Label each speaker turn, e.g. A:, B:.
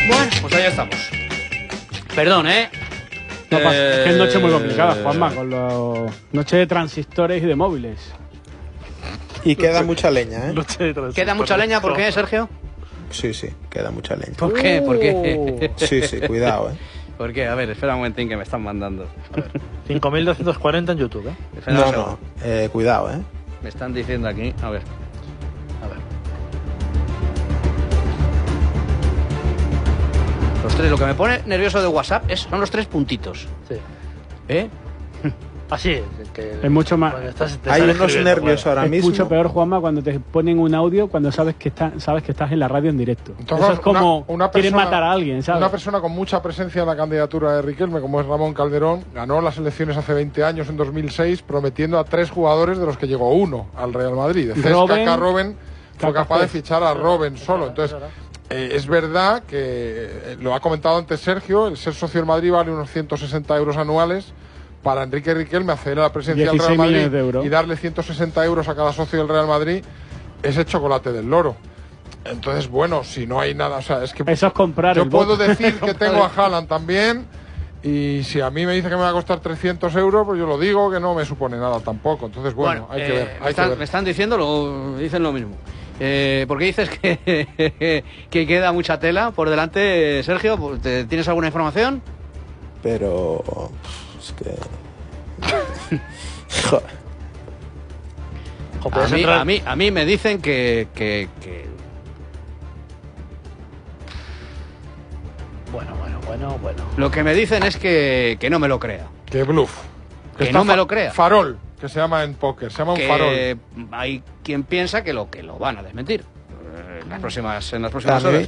A: Bueno, pues ahí estamos. Perdón, ¿eh?
B: No pasa, es que es noche muy complicada, Juanma, con los noche de transistores y de móviles.
C: Y queda mucha leña, ¿eh?
A: ¿Queda mucha leña? ¿Por qué, Sergio?
C: Sí, queda mucha leña.
A: ¿Por qué? ¿Por qué?
C: Sí, cuidado, ¿eh?
A: ¿Por qué? A ver, espera un momentín que me están mandando.
D: 5.240 en YouTube, ¿eh?
A: Espera un segundo.
C: Cuidado, ¿eh?
A: Me están diciendo aquí, a ver. Los tres, lo que me pone nervioso de WhatsApp son los 3 puntitos.
D: Sí.
A: ¿Eh?
D: Así es. Que
B: Es mucho más.
C: Hay unos nervios ahora
B: Es
C: mismo.
B: mucho peor, Juanma, cuando te ponen un audio cuando sabes que estás en la radio en directo.
E: Entonces,
B: eso es como
E: una
B: quieren
E: persona-
B: matar a alguien, ¿sabes?
E: Una persona con mucha presencia en la candidatura de Riquelme, como es Ramón Calderón, ganó las elecciones hace 20 años, en 2006, prometiendo a 3 jugadores de los que llegó uno al Real Madrid. De Cesca, Robben, fue capaz de fichar a Robben solo. Entonces, es verdad que, lo ha comentado antes Sergio, el ser socio del Madrid vale unos 160 euros anuales. Para Enrique Riquelme acceder a la presidencia del Real
B: 16 millones de
E: Madrid
B: euros.
E: y darle 160 euros a cada socio del Real Madrid es el chocolate del loro. Entonces, bueno, si no hay nada, o sea, es que
B: Eso es comprar
E: yo
B: el
E: puedo
B: voto.
E: decir que tengo a Haaland también, y si a mí me dice que me va a costar 300 euros, pues yo lo digo, que no me supone nada tampoco. Entonces, bueno, hay que ver.
A: Me están diciendo, dicen lo mismo. ¿Por qué dices que queda mucha tela por delante, Sergio? ¿Tienes alguna información?
C: Pero... es que... Joder.
A: A mí me dicen que...
D: Bueno.
A: Lo que me dicen es que no me lo crea.
E: Que bluff.
A: Que no me lo crea.
E: Farol, que se llama en póker, se llama un farol.
A: Hay quien piensa que lo van a desmentir en las próximas
C: También,
A: horas.